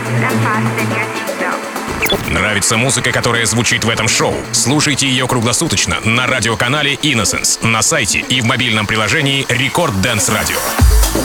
Нравится музыка, которая звучит в этом шоу? Слушайте ее круглосуточно на радиоканале Innocence, на сайте и в мобильном приложении Record Dance Radio.